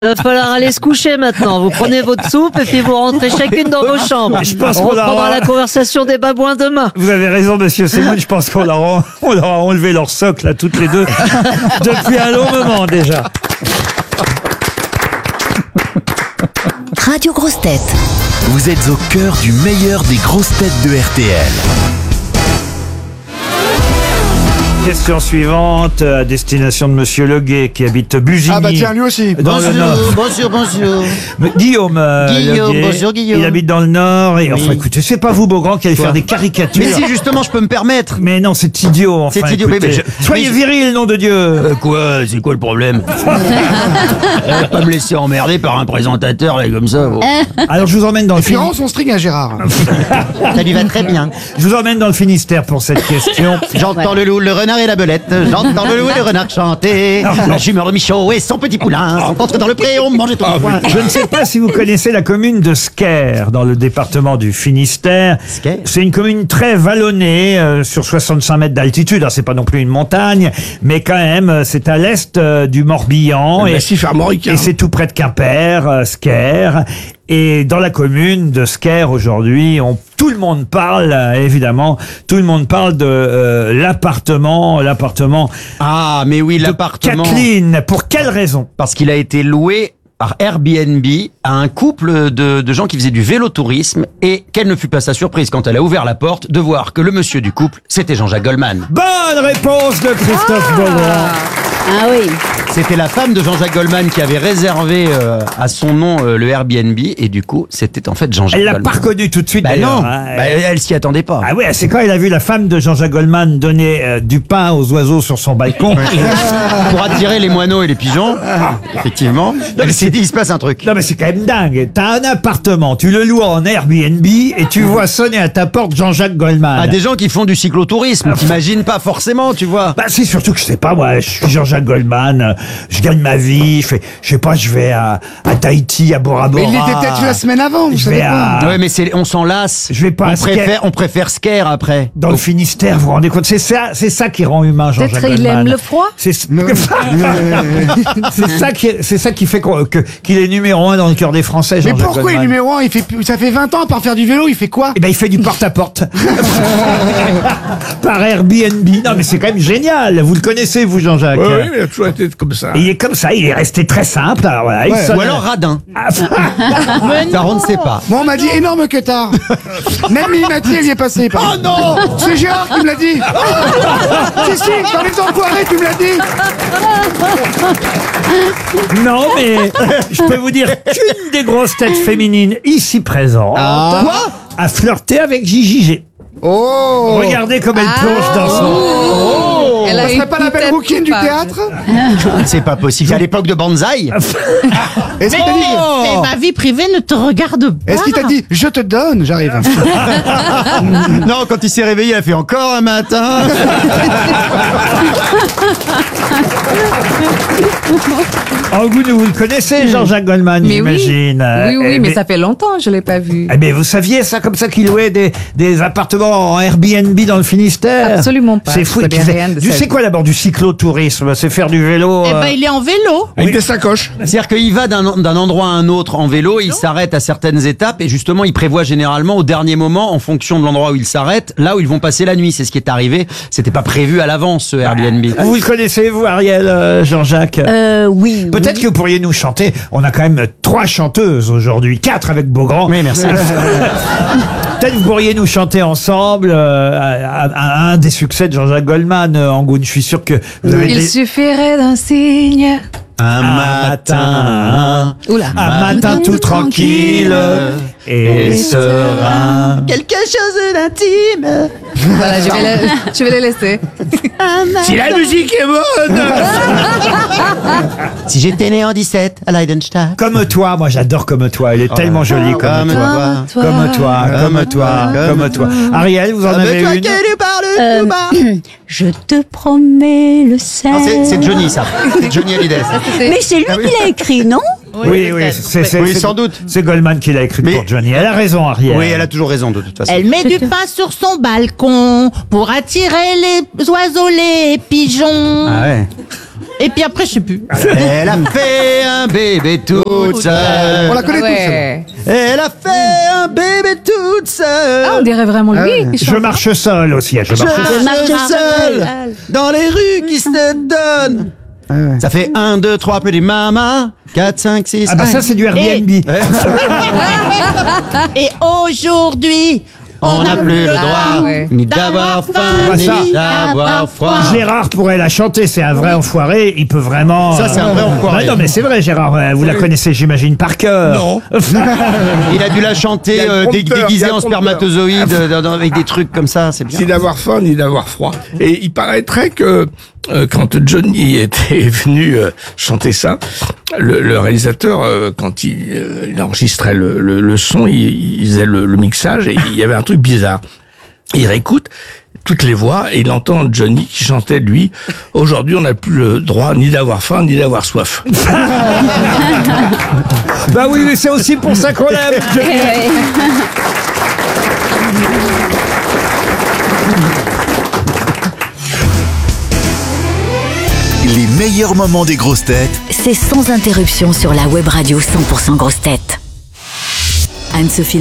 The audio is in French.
Il va falloir aller se coucher maintenant. Vous prenez votre soupe et puis vous rentrez chacune dans vos chambres. Je pense On qu'on aura- reprendra la conversation des babouins demain. Vous avez raison, monsieur Semoun. Je pense qu'on leur a enlevé leur socle, là, toutes les deux, depuis un long moment déjà. Radio Grosses Têtes. Vous êtes au cœur du meilleur des grosses têtes de RTL. Question suivante à destination de monsieur Leguet qui habite Bugigny. Ah bah tiens, lui aussi. Dans le Nord. Bonjour. Guillaume, Guillaume, Leguet, bonjour, Guillaume. il habite dans le Nord et Oui. enfin écoutez, c'est pas vous Beaugrand qui allez faire des caricatures. Mais si justement je peux me permettre. Mais non, c'est idiot enfin. C'est idiot, écoutez. mais Soyez mais viril, nom de Dieu. Quoi? C'est quoi le problème? Pas me laisser emmerder par un présentateur là comme ça. Bon. Alors je vous emmène dans le Puis rends son string à Gérard. Ça lui va très bien. Je vous emmène dans le Finistère pour cette question. J'entends le loup, le renard et la belette. J'entends le loup et le renard chanter. La jumeur de Michaud et son petit poulain sont entrés dans le pré, on mangeait tout le foin. Je ne sais pas si vous connaissez la commune de Sker, dans le département du Finistère. Sker. C'est une commune très vallonnée, sur 65 mètres d'altitude. Alors, c'est pas non plus une montagne, mais quand même, c'est à l'est du Morbihan. Le massif armoricain. Et c'est tout près de Quimper, Sker. Et dans la commune de Sker aujourd'hui, tout le monde parle, évidemment, tout le monde parle de l'appartement Ah, mais oui, de l'appartement. Kathleen. Pour quelle raison? Parce qu'il a été loué par Airbnb à un couple de gens qui faisaient du vélo-tourisme et quelle ne fut pas sa surprise quand elle a ouvert la porte de voir que le monsieur du couple, c'était Jean-Jacques Goldman. Bonne réponse de Christophe Beaugrand. Ah oui. C'était la femme de Jean-Jacques Goldman qui avait réservé à son nom le Airbnb et du coup, c'était en fait Jean-Jacques Elle l'a Goldman. pas reconnu tout de suite. Bah d'ailleurs, non, hein. bah, elle s'y attendait pas. Ah ouais, c'est quand elle a vu la femme de Jean-Jacques Goldman donner du pain aux oiseaux sur son balcon. Pour attirer les moineaux et les pigeons, effectivement, elle s'est dit, il se passe un truc. Non mais c'est quand même dingue. T'as un appartement, tu le loues en Airbnb et tu vois sonner à ta porte Jean-Jacques Goldman. À des gens qui font du cyclotourisme, t'imagines pas forcément, tu vois. Bah c'est surtout que je sais pas moi, je suis Jean-Jacques Goldman, je gagne ma vie, je sais pas, je vais à Tahiti, à Bora Bora. Mais il était peut-être la semaine avant, vous Je savez vais pas. à... Ouais, mais on s'en lasse. Je vais pas à Sker. On préfère Sker après. Dans le Finistère, vous vous rendez compte, c'est ça qui rend humain Jean-Jacques Peut-être Goldman. il aime le froid. C'est c'est ça qui fait qu'il est numéro 1 dans le cœur des Français. Mais Jean-Jacques pourquoi il est Goldman. numéro 1 Ça fait 20 ans, à part faire du vélo, il fait quoi? Eh ben, il fait du porte-à-porte. Par Airbnb. Non, mais c'est quand même génial. Vous le connaissez, vous, Jean-Jacques? Oui, mais il a toujours été comme ça. Et il est comme ça, il est resté très simple. Alors, voilà, il sonne- Ou alors radin. Ah, Ça, on ne sait pas. Moi, on m'a dit énorme que tard. Même Mimati, elle y est passée. Oh non! C'est Gérard qui me l'a dit. Si, dans les enfoirés, tu me l'as dit. non, mais je peux vous dire qu'une des grosses têtes féminines ici présentes a flirté avec Gigi G. Oh! Regardez comme elle plonge dans son... Ça serait pas la belle rouquine du théâtre? C'est pas possible. À l'époque de Banzai. Est-ce qu'il t'a dit? Mais ma vie privée ne te regarde pas. Est-ce qu'il t'a dit je te donne? J'arrive. Non, quand il s'est réveillé, il a fait encore un matin. Oh, vous le connaissez, Jean-Jacques Goldman, Mais oui. j'imagine. Oui, mais ça fait longtemps que je l'ai pas vu. Eh bien, vous saviez ça, comme ça, qu'il louait des appartements en Airbnb dans le Finistère? Absolument pas. C'est fou. Je Et puis, savais rien de tu ça. sais quoi d'abord du cyclotourisme? C'est faire du vélo. Eh ben, il est en vélo. Avec des sacoches. C'est-à-dire qu'il va d'un endroit à un autre en vélo, il s'arrête à certaines étapes et justement il prévoit généralement au dernier moment, en fonction de l'endroit où il s'arrête, là où ils vont passer la nuit. C'est ce qui est arrivé. C'était pas prévu à l'avance ce Airbnb. Vous le connaissez, vous, Ariel, Jean-Jacques? Oui. Peut-être que vous pourriez nous chanter. On a quand même 3 chanteuses aujourd'hui, 4 avec Beaugrand. Oui, merci. Peut-être que vous pourriez nous chanter ensemble un des succès de Jean-Jacques Goldman, Angoune. Je suis sûr que vous avez Il suffirait d'un signe. Un matin, Oula. un matin tout tranquille et serein. quelque chose d'intime. Voilà, je vais les laisser. Si la musique est bonne! Si j'étais né en 17 à Leidenstadt. Comme toi, moi j'adore Comme toi. Elle est tellement jolie comme toi. Comme toi, comme toi, comme toi. Ariel, vous en avez une? tu parles tout bas. Je te promets le sel. Ah, c'est Johnny ça. C'est Johnny Hallyday. Mais c'est lui qui l'a écrit, non? Oui, c'est Oui, sans doute. C'est Goldman qui l'a écrit Mais- pour Johnny. Elle a raison, Ariel. Oui, elle a toujours raison de toute façon. Elle met du pain sur son balcon pour attirer les oiseaux, les pigeons. Ah ouais. Et puis après, je sais plus. Elle a fait un bébé toute seule. On la connaît tous. Ouais. Elle a fait un bébé toute seule. Ah, on dirait vraiment lui. qui Je chante. marche seul aussi. Je marche seul. Je marche seul dans les rues qui se donnent. Ça fait 1, 2, 3, petit mama, 4, 5, 6. Ah bah ça c'est du Airbnb. Et aujourd'hui, On n'a plus le droit ouais. ni d'avoir faim, Ah, ça. ni d'avoir froid. Gérard pourrait la chanter, c'est un vrai enfoiré, il peut vraiment... Ça, c'est un vrai enfoiré. Ouais, non mais c'est vrai Gérard, vous la connaissez j'imagine par cœur. Non. Il a dû la chanter Il y a le prompteur, il y déguisé a le en prompteur. spermatozoïde avec des trucs comme ça, c'est bien. Ni d'avoir faim, ni d'avoir froid. Et il paraîtrait que quand Johnny était venu chanter ça, le réalisateur, quand il enregistrait le son, il faisait le mixage et il y avait un truc bizarre. Il réécoute toutes les voix et il entend Johnny qui chantait, lui, « Aujourd'hui, on n'a plus le droit ni d'avoir faim, ni d'avoir soif. Bah oui, mais c'est aussi pour ça qu'on l'aime. Les meilleurs moments des grosses têtes C'est sans interruption sur la web radio 100% grosses têtes. Anne-Sophie